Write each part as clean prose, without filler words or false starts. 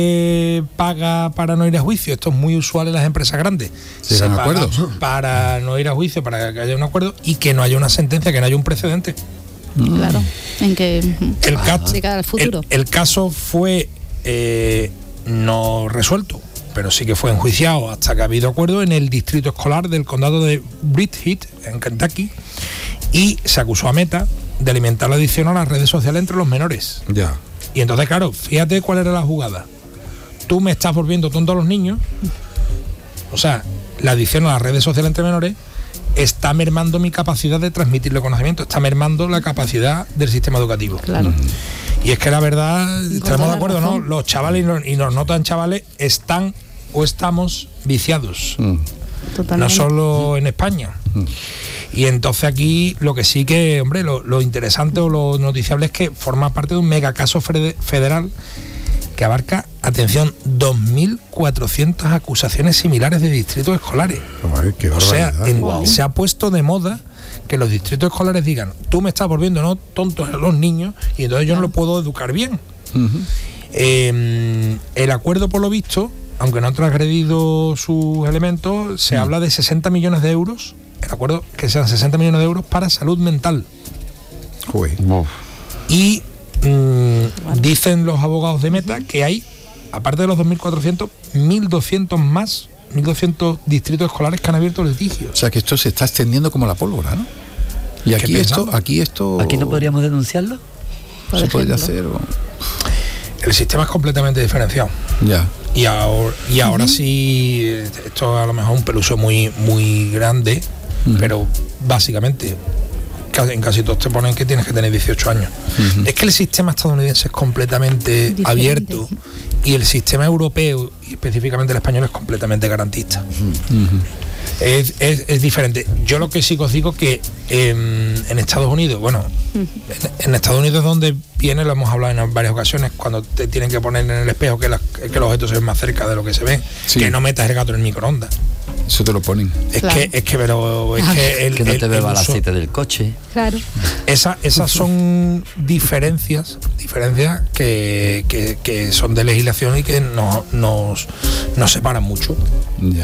paga para no ir a juicio. Esto es muy usual en las empresas grandes. Sí, se paga paga para no ir a juicio, para que haya un acuerdo y que no haya una sentencia, que no haya un precedente. Claro, en que de cara al futuro. El caso fue no resuelto, pero sí que fue enjuiciado hasta que ha habido acuerdo en el distrito escolar del condado de Bridgette, en Kentucky, y se acusó a Meta de alimentar la adicción a las redes sociales entre los menores. Ya. Y entonces, claro, fíjate cuál era la jugada. Tú me estás volviendo tonto a los niños, o sea, la adicción a las redes sociales entre menores está mermando mi capacidad de transmitirle conocimiento, está mermando la capacidad del sistema educativo. Claro. Y es que la verdad, estamos de acuerdo, ¿no? Los chavales y los no tan chavales están o estamos viciados. Totalmente. No solo en España. Y entonces aquí lo que sí que, hombre, lo interesante o lo noticiable es que forma parte de un mega caso federal que abarca, atención, 2.400 acusaciones similares de distritos escolares. O sea, se ha puesto de moda que los distritos escolares digan, tú me estás volviendo no tontos a los niños y entonces yo no lo puedo educar bien. El acuerdo, por lo visto, aunque no ha transgredido sus elementos, se habla de 60 millones de euros, el acuerdo que sean 60 millones de euros para salud mental. Y dicen los abogados de Meta que hay, aparte de los 2.400, 1.200 distritos escolares que han abierto litigios. O sea que esto se está extendiendo como la pólvora, ¿no? Y aquí esto... ¿Aquí no podríamos denunciarlo? Se podría hacer. El sistema es completamente diferenciado. Ya. Y ahora sí, esto a lo mejor es un peluso muy grande, pero básicamente en casi todos te ponen que tienes que tener 18 años. Es que el sistema estadounidense es completamente abierto y el sistema europeo, y específicamente el español, es completamente garantista. Es diferente. Yo lo que sí que os digo que en Estados Unidos, bueno, en Estados Unidos es donde viene, lo hemos hablado en varias ocasiones, cuando te tienen que poner en el espejo que los objetos se ven más cerca de lo que se ven, que no metas el gato en el microondas. Eso te lo ponen. Es que no te beba el aceite del coche. Claro. Esas son diferencias que son de legislación y que nos separan mucho. Ya.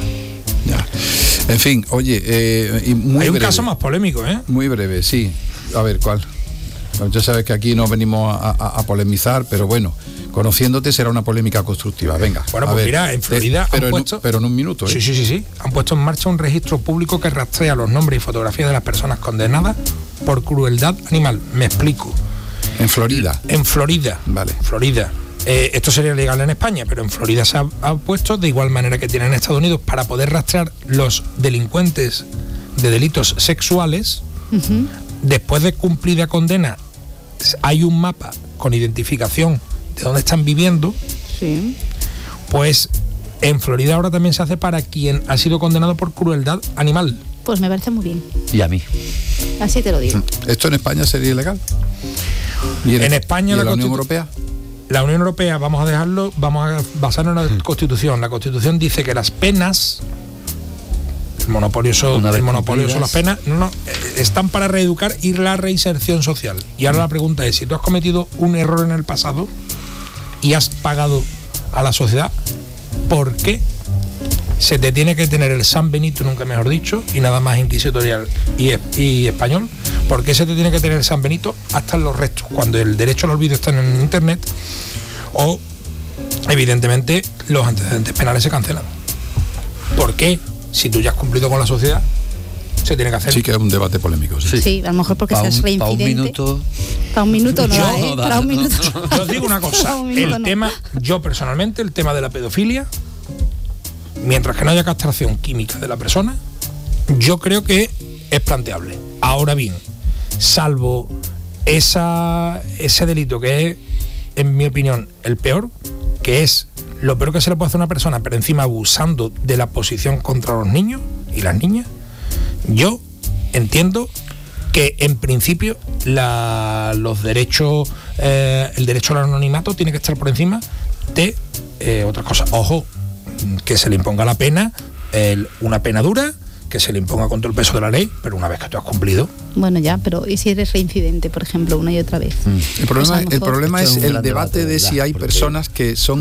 En fin, oye, y muy hay un breve. caso más polémico, ¿eh? Muy breve, sí. A ver, ¿cuál? Ya sabes que aquí no venimos a polemizar, pero bueno, conociéndote será una polémica constructiva. Venga. Bueno, pues mira, en Florida pero en un minuto, ¿eh? Sí. Han puesto en marcha un registro público que rastrea los nombres y fotografías de las personas condenadas por crueldad animal. Me explico. ¿En Florida? En Florida. Vale. Florida. Esto sería legal en España, pero en Florida se ha puesto, de igual manera que tiene en Estados Unidos, para poder rastrear los delincuentes de delitos sexuales. Después de cumplida condena, hay un mapa con identificación de dónde están viviendo. Sí. Pues en Florida ahora también se hace para quien ha sido condenado por crueldad animal. Pues me parece muy bien. Y a mí. Así te lo digo. ¿Esto en España sería ilegal? ¿Y en España la Unión Europea? La Unión Europea, vamos a basarnos en la Constitución. La Constitución dice que las penas, el monopolio son las penas, están para reeducar y la reinserción social. Y ahora la pregunta es, si tú has cometido un error en el pasado y has pagado a la sociedad, ¿por qué se te tiene que tener el San Benito, nunca mejor dicho, y nada más inquisitorial y español? ¿Por qué se te tiene que tener el San Benito hasta en los restos, cuando el derecho al olvido está en internet? O, evidentemente, los antecedentes penales se cancelan. ¿Por qué? Si tú ya has cumplido con la sociedad, se tiene que hacer. Sí, que es un debate polémico. Sí, a lo mejor porque seas reincidente. Para un minuto no, para un minuto. Yo os digo una cosa, yo personalmente, el tema de la pedofilia, mientras que no haya castración química de la persona, yo creo que es planteable. Ahora bien, salvo ese delito que es, en mi opinión, el peor, que es lo peor que se le puede hacer a una persona, pero encima abusando de la posición contra los niños y las niñas, yo entiendo que en principio los derechos, el derecho al anonimato tiene que estar por encima de otras cosas. Ojo, que se le imponga la pena, una pena dura, que se le imponga con todo el peso de la ley, pero una vez que tú has cumplido. Bueno, ya, pero ¿y si eres reincidente, por ejemplo, una y otra vez? El problema es el debate de si hay personas que son